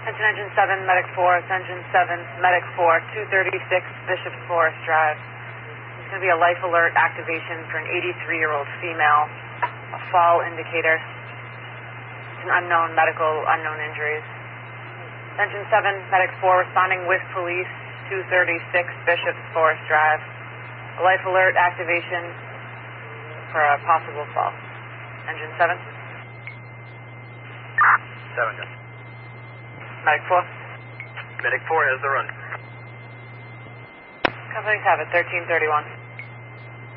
Attention Engine 7, Medic 4, Engine 7, Medic 4, 236 Bishop's Forest Drive. There's going to be a life alert activation for an 83-year-old female, a fall indicator. It's an unknown medical, unknown injuries. Engine 7, Medic 4, responding with police, 236 Bishop's Forest Drive. A life alert activation for a possible fall. Engine 7. 7. Medic 4. Medic 4 has the run. Companies have it, 1331.